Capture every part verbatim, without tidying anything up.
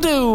do.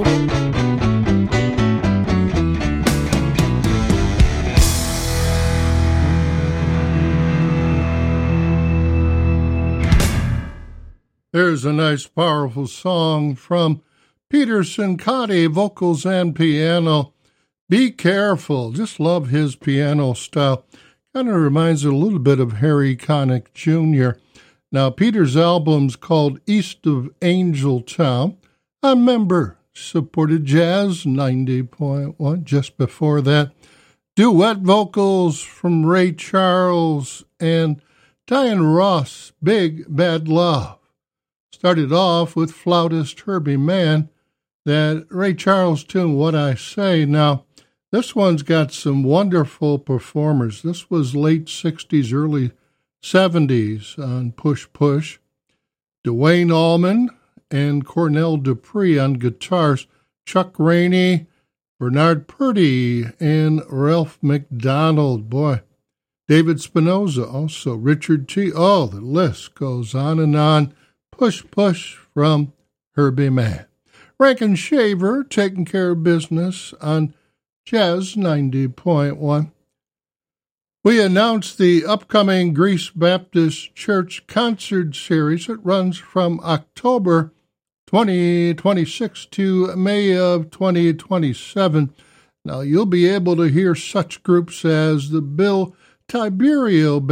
There's a nice, powerful song from Peter Cincotti, vocals and piano. Be Careful. Just love his piano style. Kind of reminds me a little bit of Harry Connick Junior Now, Peter's album's called East of Angel Town. A member supported Jazz ninety point one. Just before that, duet vocals from Ray Charles and Diane Ross, Big Bad Love. Started off with flautist Herbie Mann, that Ray Charles tune, What I Say. Now, this one's got some wonderful performers. This was late sixties, early seventies on Push Push. Duane Allman and Cornell Dupree on guitars. Chuck Rainey, Bernard Purdy, and Ralph McDonald. Boy, David Spinoza also. Richard T. Oh, the list goes on and on. Push Push from Herbie Mann. Rankin Shaver taking care of business on Jazz ninety point one. We announced the upcoming Greece Baptist Church concert series. It runs from October twenty twenty-six to May of twenty twenty-seven. Now, you'll be able to hear such groups as the Bill Tiberio